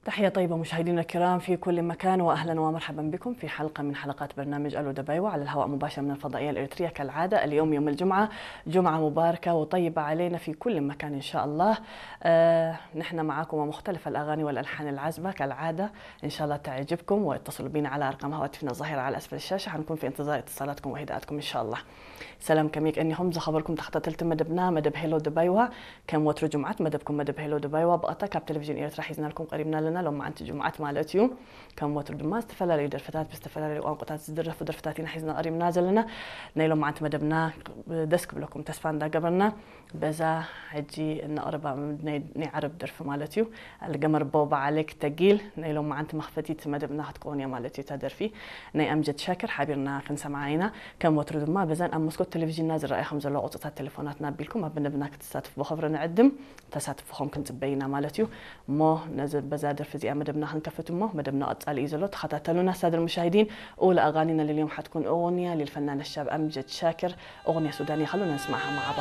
تحية طيبة مشاهدينا الكرام في كل مكان، وأهلا ومرحبا بكم في حلقة من حلقات برنامج ألو دبيوة على الهواء مباشر من الفضائية الإريترية كالعادة. اليوم يوم الجمعة، جمعة مباركة وطيبة علينا في كل مكان إن شاء الله. نحن معاكم ومختلف الأغاني والألحان العذبة كالعادة، إن شاء الله تعجبكم، واتصلوا بنا على أرقام هواتفنا الظاهرة على أسفل الشاشة. حنكون في انتظار اتصالاتكم وهداءاتكم إن شاء الله. سلام كميك اني همزه خبركم تحت تلت مدبنا مدب هيلو دبيوة كم وتر جمعات مدبكم مدب هيلو دبيوة بقطع كاب تلفزيون إيرت راح يزنا لكم قريبنا لنا لما انت جمعات مالتيو كم وتر دما استفلا لي درفتات بستفلا لي وان قطعات درف درفتاتين حيزنا قريب نازل لنا نيلو مع انت مدبنا دسك بلكم تسفان دا قبرنا بزا حجي ان قربا ني عرب درف مالتيو القمر بوبا عليك تقيل نيلو مع انت مخفتي مدبنا هتكون يا مالتيو تدرفي ني امجد شاكر حابرنا خنسه معاينا كم وتر دما بزان ام مسكوت تلفزيون نازل رأي خمسة لو قطعت تلفوناتنا بيلكم ما بنبناك تستاتف بخبر نعدم تساتفهم كنت بينا مالتيو مو نزل بزادر في زي مدبنا هنكفتم مو مدبنا قطع إيزولو تخطاتلونا سادة المشاهدين. أولى أغانينا لليوم حتكون أغنية للفنان الشاب أمجد شاكر، أغنية سودانية، خلونا نسمعها مع بعض.